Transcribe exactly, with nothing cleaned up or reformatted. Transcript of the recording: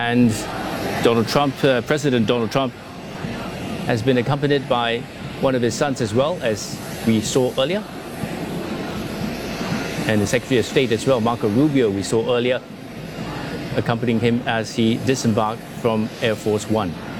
And Donald Trump, uh, President Donald Trump, has been accompanied by one of his sons as well, as we saw earlier. And the Secretary of State as well, Marco Rubio, we saw earlier, accompanying him as he disembarked from Air Force One.